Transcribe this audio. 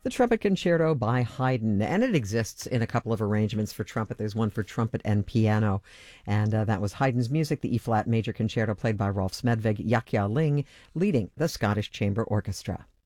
the Trumpet Concerto by Haydn, and it exists in a couple of arrangements for trumpet. There's one for trumpet and piano, and that was Haydn's music, the E-flat Major Concerto played by Rolf Smedvig, Yahya Ling leading the Scottish Chamber Orchestra.